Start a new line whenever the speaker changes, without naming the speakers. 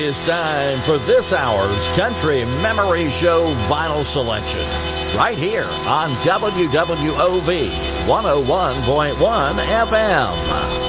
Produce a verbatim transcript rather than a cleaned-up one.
is time for this hour's Country Memory Show Vinyl Selection, right here on W W O V one oh one point one F M.